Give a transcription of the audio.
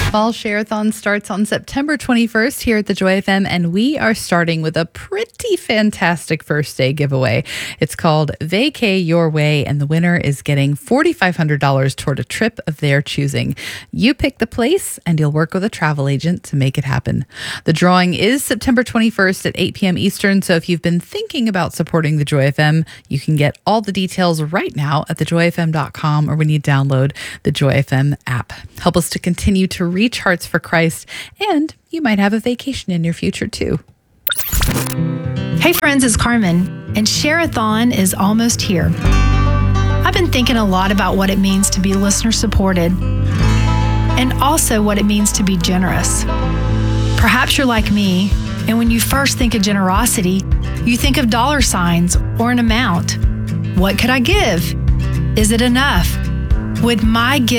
Fall Share-a-thon starts on September 21st here at the Joy FM, and we are starting with a pretty fantastic first day giveaway. It's called Vacay Your Way, and the winner is getting $4,500 toward a trip of their choosing. You pick the place, and you'll work with a travel agent to make it happen. The drawing is September 21st at 8 p.m. Eastern, so if you've been thinking about supporting the Joy FM, you can get all the details right now at thejoyfm.com or when you download the Joy FM app. Help us to continue to reach hearts for Christ, and you might have a vacation in your future too. Hey friends, it's Carmen, and Share-a-thon is almost here. I've been thinking a lot about what it means to be listener supported, and also what it means to be generous. Perhaps you're like me, and when you first think of generosity, you think of dollar signs or an amount. What could I give? Is it enough? Would my gift